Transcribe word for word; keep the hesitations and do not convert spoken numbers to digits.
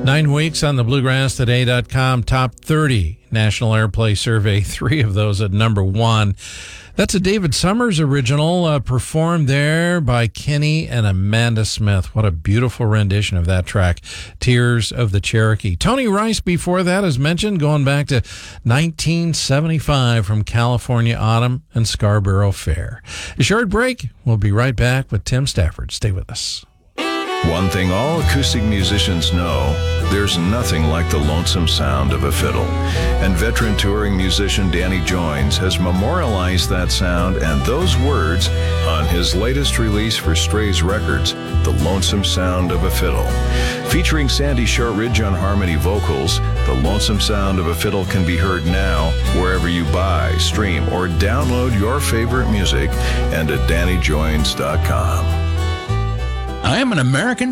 Nine weeks on the bluegrass today dot com top thirty National Airplay Survey. Three of those at number one. That's a David Summers original uh, performed there by Kenny and Amanda Smith. What a beautiful rendition of that track, Tears of the Cherokee. Tony Rice before that, as mentioned, going back to nineteen seventy-five from California Autumn and Scarborough Fair. A short break. We'll be right back with Tim Stafford. Stay with us. One thing all acoustic musicians know, there's nothing like the lonesome sound of a fiddle. And veteran touring musician Danny Joines has memorialized that sound and those words on his latest release for Strays Records, The Lonesome Sound of a Fiddle. Featuring Sandy Shortridge on harmony vocals, The Lonesome Sound of a Fiddle can be heard now wherever you buy, stream, or download your favorite music and at danny joines dot com. I am an American